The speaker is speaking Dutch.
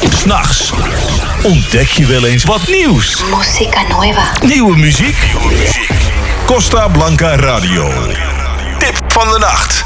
'S'nachts ontdek je wel eens wat nieuws. Música nueva. Nieuwe muziek. Costa Blanca Radio. Tip van de nacht.